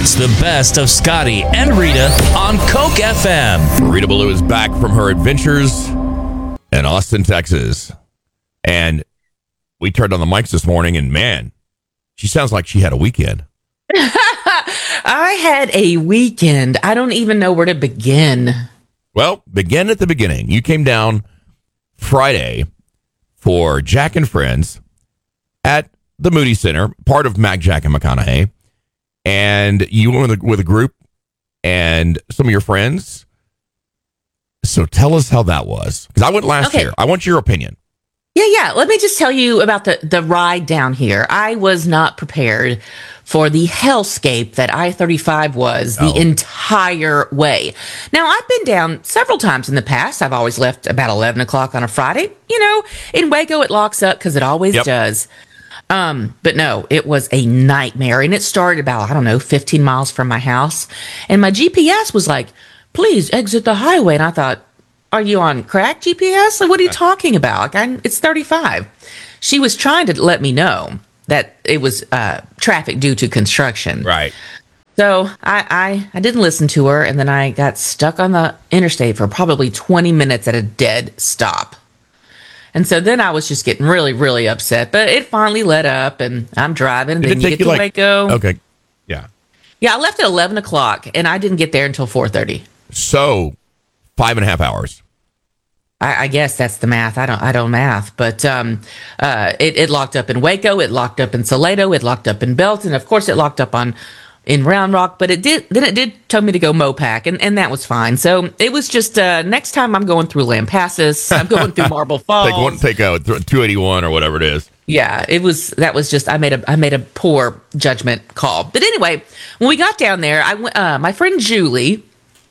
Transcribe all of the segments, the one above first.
It's the best of Scotty and Rita on Coke FM. Rita Ballou is back from her adventures in Austin, Texas. And we turned on the mics this morning, and man, she sounds like she had a weekend. I had a weekend. I don't even know where to begin. Well, begin at the beginning. You came down Friday for Jack and Friends at the Moody Center, part of Mac, Jack, and McConaughey. And you went with a group and some of your friends. So tell us how that was. Because I went last year. I want your opinion. Yeah. Let me just tell you about the ride down here. I was not prepared for the hellscape that I-35 was the entire way. Now, I've been down several times in the past. I've always left about 11 o'clock on a Friday. You know, in Waco, it locks up because it always does. But no, it was a nightmare. And it started about, 15 miles from my house. And my GPS was like, please exit the highway. And I thought, are you on crack GPS? Like, what are you talking about? It's 35. She was trying to let me know that it was traffic due to construction. Right. So I didn't listen to her. And then I got stuck on the interstate for probably 20 minutes at a dead stop. And so then I was just getting really, really upset. But it finally let up, and I'm driving. And then you get to Waco. Okay. Yeah. Yeah, I left at 11 o'clock, and I didn't get there until 4:30. So 5.5 hours. I guess that's the math. I don't math. But it locked up in Waco. It locked up in Salado. It locked up in Belton. Of course, it locked up in Round Rock, but it did tell me to go Mopac, and that was fine. So it was just next time I'm going through Lampasas, I'm going through Marble Falls. Take a 281 or whatever it is. Yeah, that was just I made a poor judgment call. But anyway, when we got down there, my friend Julie,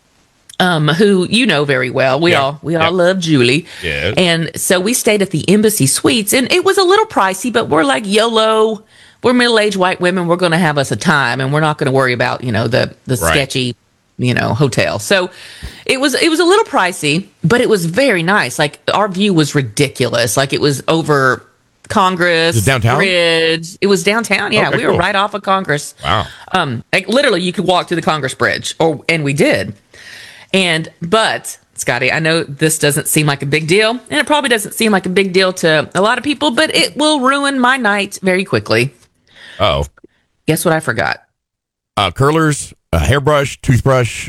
who you know very well, we all love Julie. Yeah. And so we stayed at the Embassy Suites, and it was a little pricey, but we're like YOLO. We're middle-aged white women. We're going to have us a time, and we're not going to worry about, the sketchy, hotel. So it was a little pricey, but it was very nice. Like, our view was ridiculous. Like, it was over Congress. Is it downtown? Bridge. It was downtown. Yeah, okay, we were right off of Congress. Wow. Like, literally, you could walk to the Congress Bridge, and we did. But Scotty, I know this doesn't seem like a big deal, and it probably doesn't seem like a big deal to a lot of people, but it will ruin my night very quickly. Oh, guess what I forgot? Curlers, a hairbrush, toothbrush,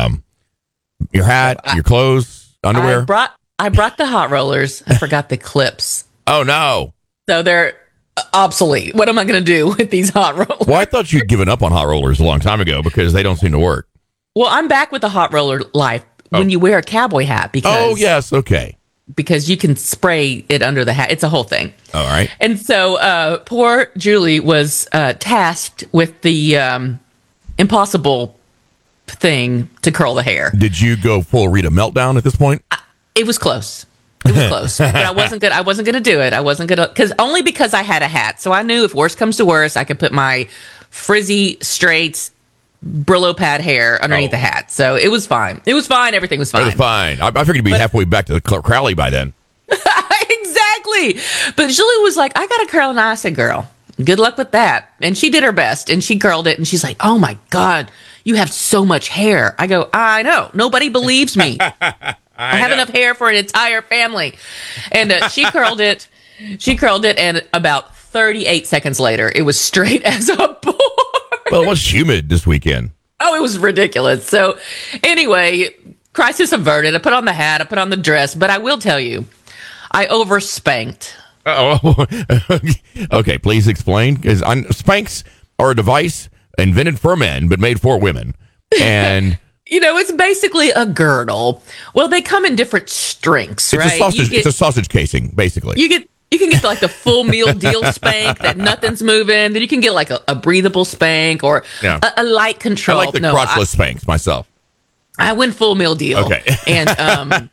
your hat, your clothes, underwear. I brought the hot rollers. I forgot the clips. Oh no! So they're obsolete. What am I going to do with these hot rollers? Well, I thought you'd given up on hot rollers a long time ago because they don't seem to work. Well, I'm back with the hot roller life when you wear a cowboy hat because. Oh yes, okay. Because you can spray it under the hat. It's a whole thing. All right. And so poor Julie was tasked with the impossible thing to curl the hair. Did you go full Rita meltdown at this point? It was close. It was close. But I wasn't going to do it. I wasn't going to, only because I had a hat. So I knew if worse comes to worse, I could put my frizzy, straight Brillo pad hair underneath the hat. So it was fine. Everything was fine. It was fine. I figured you'd be halfway back to the Crowley by then. Exactly. But Julie was like, I got a curl. And I said, girl, good luck with that. And she did her best. And she curled it. And she's like, oh, my God, you have so much hair. I go, I know. Nobody believes me. I have enough hair for an entire family. And she curled it. And about 38 seconds later, it was straight as a board. Well, it was humid this weekend. Oh, it was ridiculous. So anyway, crisis averted. I put on the hat. I put on the dress. But I will tell you, I overspanked. Oh, okay. Please explain. Because Spanx are a device invented for men, but made for women. And it's basically a girdle. Well, they come in different strengths, right? It's a sausage casing, basically. You can get like the full meal deal spank that nothing's moving. Then you can get like a breathable spank or a light control. I like the crotchless spanks myself. I went full meal deal. Okay. And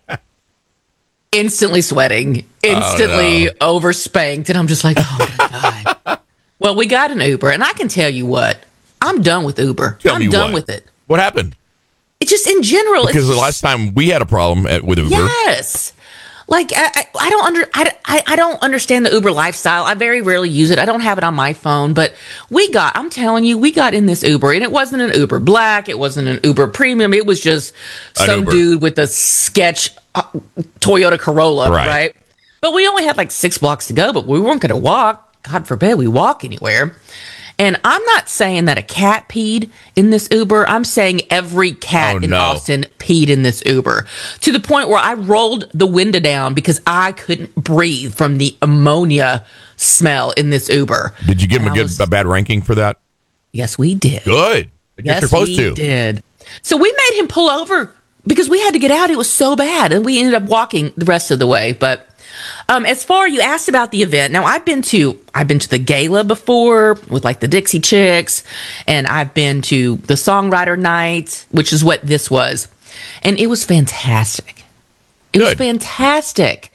instantly sweating, instantly overspanked. And I'm just like, oh my God. Well, we got an Uber. And I can tell you what, I'm done with Uber. I'm done with it. What happened? It just in general. Because the last time we had a problem with Uber. Yes. Like I don't understand the Uber lifestyle. I very rarely use it. I don't have it on my phone, but I'm telling you, we got in this Uber and it wasn't an Uber Black. It wasn't an Uber Premium. It was just some dude with a sketch Toyota Corolla, right? But we only had like 6 blocks to go, but we weren't going to walk. God forbid we walk anywhere. And I'm not saying that a cat peed in this Uber. I'm saying every cat in Austin peed in this Uber, to the point where I rolled the window down because I couldn't breathe from the ammonia smell in this Uber. Did you give him a bad ranking for that? Yes, we did. Good. I guess you're supposed to. Did. So we made him pull over because we had to get out. It was so bad. And we ended up walking the rest of the way. But as far you asked about the event, now I've been to the gala before with like the Dixie Chicks, and I've been to the songwriter night, which is what this was, and it was fantastic. It was fantastic.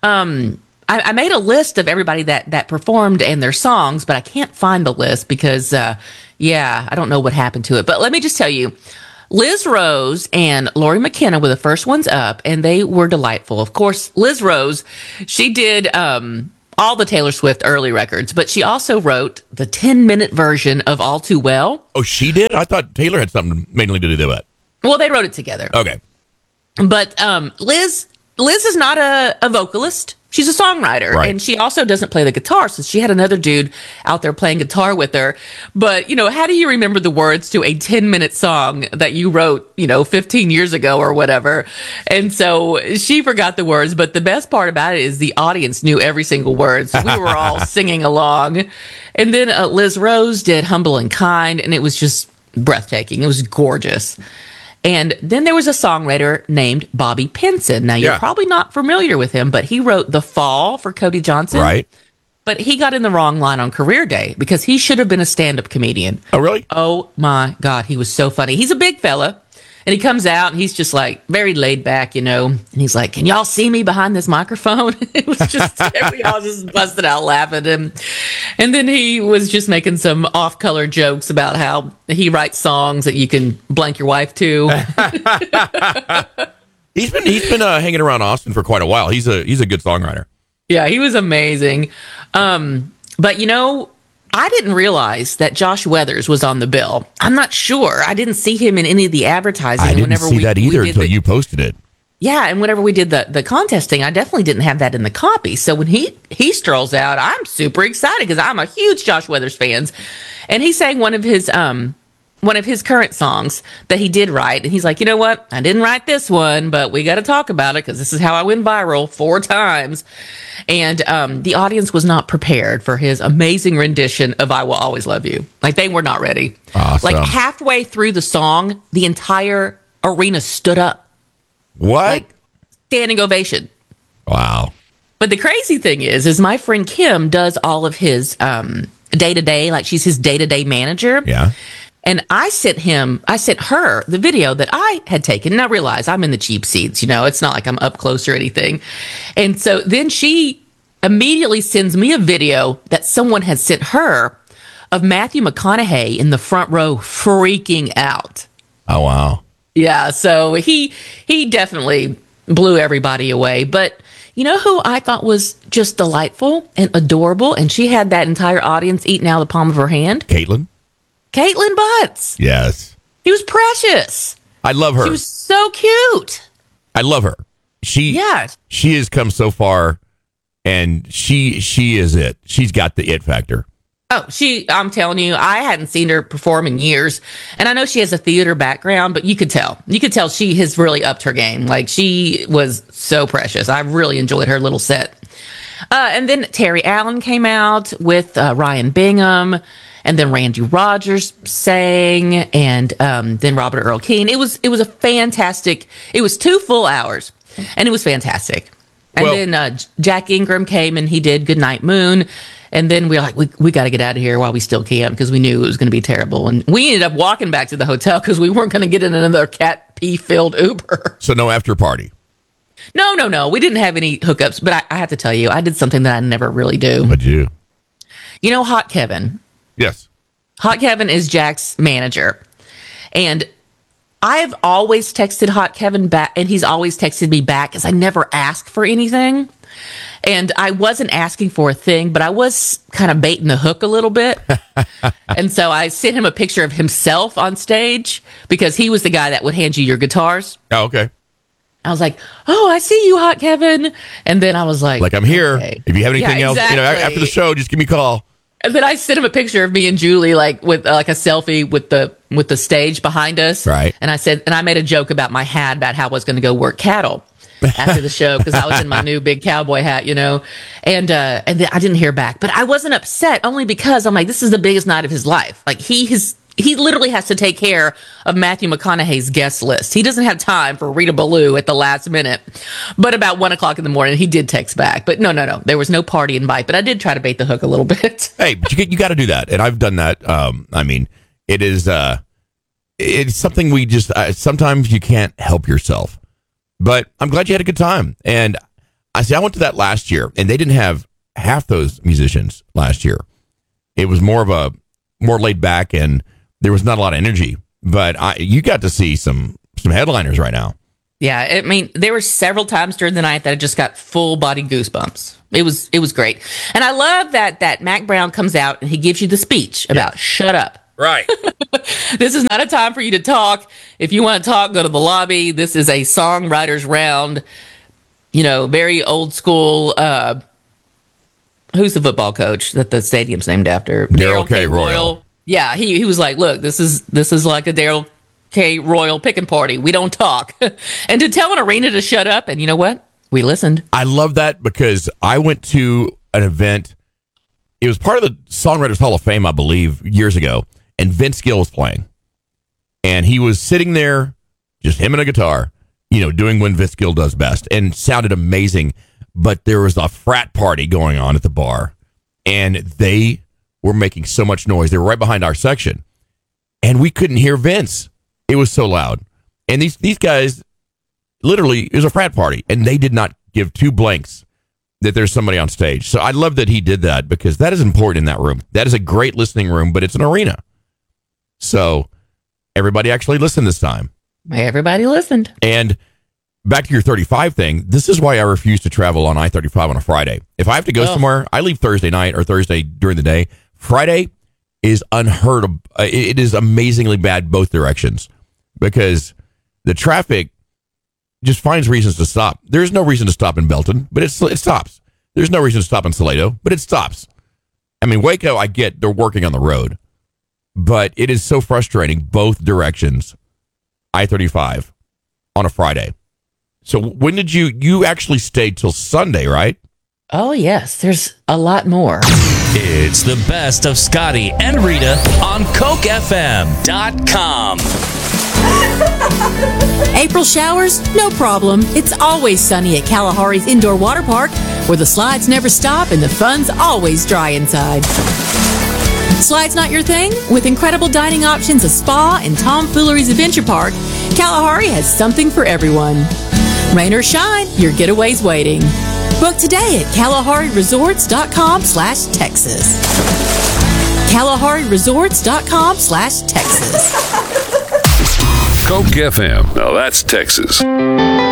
I made a list of everybody that performed and their songs, but I can't find the list because I don't know what happened to it. But let me just tell you, Liz Rose and Lori McKenna were the first ones up, and they were delightful. Of course, Liz Rose, she did all the Taylor Swift early records, but she also wrote the 10-minute version of All Too Well. Oh, she did? I thought Taylor had something mainly to do with it. Well, they wrote it together. Okay. But Liz is not a vocalist. She's a songwriter, and she also doesn't play the guitar, so she had another dude out there playing guitar with her. But, how do you remember the words to a 10-minute song that you wrote, 15 years ago or whatever? And so she forgot the words, but the best part about it is the audience knew every single word, so we were all singing along. And then Liz Rose did Humble and Kind, and it was just breathtaking. It was gorgeous. And then there was a songwriter named Bobby Pinson. Now, you're probably not familiar with him, but he wrote The Fall for Cody Johnson. Right. But he got in the wrong line on Career Day because he should have been a stand-up comedian. Oh, really? Oh, my God. He was so funny. He's a big fella. And he comes out and he's just like very laid back, and he's like, "Can y'all see me behind this microphone?" It was just, we all just busted out laughing. And then he was just making some off-color jokes about how he writes songs that you can blank your wife to. He's been hanging around Austin for quite a while. He's a good songwriter. Yeah, he was amazing. But I didn't realize that Josh Weathers was on the bill. I'm not sure. I didn't see him in any of the advertising. I didn't see that either until you posted it. Yeah, and whenever we did the contesting, I definitely didn't have that in the copy. So when he strolls out, I'm super excited because I'm a huge Josh Weathers fan. And he sang one of his current songs that he did write. And he's like, "You know what? I didn't write this one, but we got to talk about it because this is how I went viral 4 times." And the audience was not prepared for his amazing rendition of "I Will Always Love You." Like, they were not ready. Awesome. Like, halfway through the song, the entire arena stood up. What? Like, standing ovation. Wow. But the crazy thing is my friend Kim does all of his day-to-day, like she's his day-to-day manager. Yeah. And I sent her the video that I had taken. And I realized I'm in the cheap seats, it's not like I'm up close or anything. And so then she immediately sends me a video that someone had sent her of Matthew McConaughey in the front row freaking out. Oh, wow. Yeah, so he definitely blew everybody away. But you know who I thought was just delightful and adorable? And she had that entire audience eating out of the palm of her hand? Caitlin Butts. Yes. He was precious. I love her. She was so cute. I love her. She has come so far, and she is it. She's got the it factor. Oh, I'm telling you, I hadn't seen her perform in years. And I know she has a theater background, but you could tell she has really upped her game. Like, she was so precious. I really enjoyed her little set. And then Terry Allen came out with Ryan Bingham, and then Randy Rogers sang, and then Robert Earl Keen. It was a fantastic. It was 2 full hours, and it was fantastic. And then Jack Ingram came and he did Goodnight Moon. And then we were like, we got to get out of here while we still can, because we knew it was going to be terrible. And we ended up walking back to the hotel because we weren't going to get in another cat pee-filled Uber. So no after party? No. We didn't have any hookups. But I have to tell you, I did something that I never really do. What'd you? You know Hot Kevin? Yes. Hot Kevin is Jack's manager. And I've always texted Hot Kevin back, and he's always texted me back because I never ask for anything. And I wasn't asking for a thing, but I was kind of baiting the hook a little bit. And so I sent him a picture of himself on stage because he was the guy that would hand you your guitars. Oh, okay. I was like, oh, I see you, Hot Kevin. And then I was like, I'm here. Okay. If you have anything else, after the show, just give me a call. And then I sent him a picture of me and Julie, like with like a selfie with the stage behind us. Right. And I made a joke about my hat, about how I was going to go work cattle after the show because I was in my new big cowboy hat, and then I didn't hear back, but I wasn't upset only because I'm like, this is the biggest night of his life. Like he literally has to take care of Matthew McConaughey's guest list. He doesn't have time for Rita Ballou at the last minute. But about 1:00 in the morning, he did text back. But no, there was no party invite. But I did try to bait the hook a little bit. Hey, but you got to do that, and I've done that. I mean, it is it's something we just sometimes you can't help yourself. But I'm glad you had a good time. And I went to that last year, and they didn't have half those musicians last year. It was more laid back, and there was not a lot of energy. But you got to see some headliners right now. Yeah, I mean, there were several times during the night that I just got full body goosebumps. It was great. And I love that Mac Brown comes out and he gives you the speech about shut up. Right. This is not a time for you to talk. If you want to talk, go to the lobby. This is a songwriters round, very old school. Who's the football coach that the stadium's named after? Darryl K. Royal. Yeah, he was like, look, this is like a Darryl K. Royal picking party. We don't talk. And to tell an arena to shut up, and you know what? We listened. I love that because I went to an event. It was part of the Songwriters Hall of Fame, I believe, years ago. And Vince Gill was playing. And he was sitting there, just him and a guitar, doing what Vince Gill does best. And sounded amazing. But there was a frat party going on at the bar. And they were making so much noise. They were right behind our section. And we couldn't hear Vince. It was so loud. And these guys, literally, it was a frat party. And they did not give two blanks that there's somebody on stage. So I love that he did that because that is important in that room. That is a great listening room, but it's an arena. So everybody actually listened this time. Everybody listened. And back to your 35 thing, this is why I refuse to travel on I-35 on a Friday. If I have to go somewhere, I leave Thursday night or Thursday during the day. Friday is unheard of. It is amazingly bad both directions because the traffic just finds reasons to stop. There's no reason to stop in Belton, but it stops. There's no reason to stop in Salado, but it stops. I mean, Waco, I get they're working on the road, but it is so frustrating both directions, I-35 on a Friday. So when did you actually stay till Sunday, right? Oh, yes. There's a lot more. It's the best of Scotty and Rita on CokeFM.com. April showers? No problem. It's always sunny at Kalahari's Indoor Water Park, where the slides never stop and the fun's always dry inside. Slides not your thing? With incredible dining options, a spa, and Tomfoolery's Adventure Park, Kalahari has something for everyone. Rain or shine, your getaway's waiting. Book today at KalahariResorts.com/Texas. KalahariResorts.com/Texas. Coke FM. Now that's Texas.